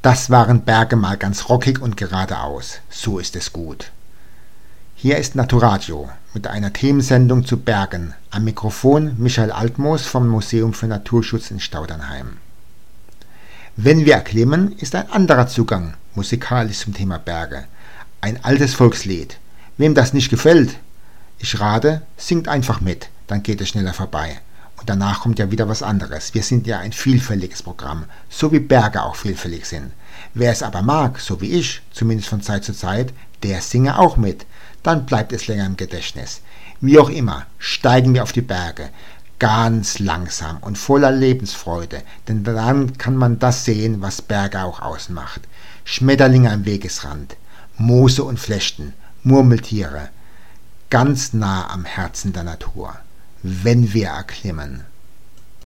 Das waren Berge mal ganz rockig und geradeaus. So ist es gut. Hier ist Naturadio mit einer Themensendung zu Bergen. Am Mikrofon Michael Altmoos vom Museum für Naturschutz in Staudernheim. Wenn wir erklimmen, ist ein anderer Zugang musikalisch zum Thema Berge. Ein altes Volkslied. Wem das nicht gefällt, ich rate, singt einfach mit, dann geht es schneller vorbei. Und danach kommt ja wieder was anderes. Wir sind ja ein vielfältiges Programm, so wie Berge auch vielfältig sind. Wer es aber mag, so wie ich, zumindest von Zeit zu Zeit, der singe auch mit. Dann bleibt es länger im Gedächtnis. Wie auch immer, steigen wir auf die Berge. Ganz langsam und voller Lebensfreude, denn dann kann man das sehen, was Berge auch ausmacht. Schmetterlinge am Wegesrand, Moose und Flechten, Murmeltiere, ganz nah am Herzen der Natur, wenn wir erklimmen.